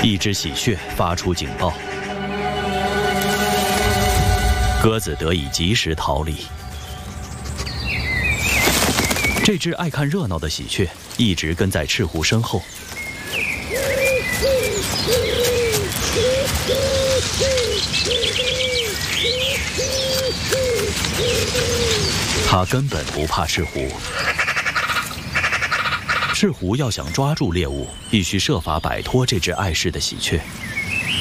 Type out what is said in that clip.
一只喜鹊发出警报，鸽子得以及时逃离。这只爱看热闹的喜鹊一直跟在赤狐身后。它根本不怕赤狐。赤狐要想抓住猎物，必须设法摆脱这只碍事的喜鹊。